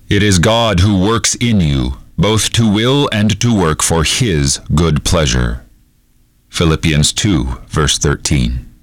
It is God who works in you, both to will and to work for His good pleasure. Philippians 2, verse 13.